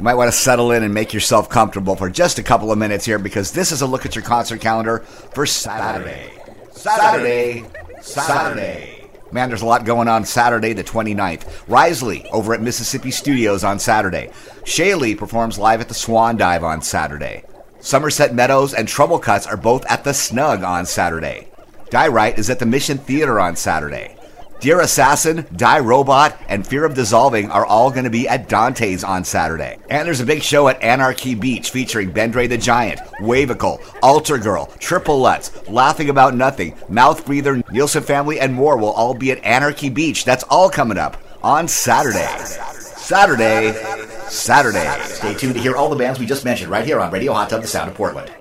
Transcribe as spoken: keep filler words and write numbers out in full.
You might want to settle in and make yourself comfortable for just a couple of minutes here, because this is a look at your concert calendar for Saturday. Saturday. Saturday. Saturday. Man, there's a lot going on Saturday the twenty-ninth. Risley over at Mississippi Studios on Saturday. Shaylee performs live at the Swan Dive on Saturday. Somerset Meadows and Trouble Cuts are both at the Snug on Saturday. Die Right is at the Mission Theater on Saturday. Dear Assassin, Die Robot, and Fear of Dissolving are all going to be at Dante's on Saturday. And there's a big show at Anarchy Beach featuring Bendre the Giant, Wavicle, Altar Girl, Triple Lutz, Laughing About Nothing, Mouth Breather, Nielsen Family, and more will all be at Anarchy Beach. That's all coming up on Saturday. Saturday. Saturday. Stay tuned to hear all the bands we just mentioned right here on Radio Hot Tub, the Sound of Portland.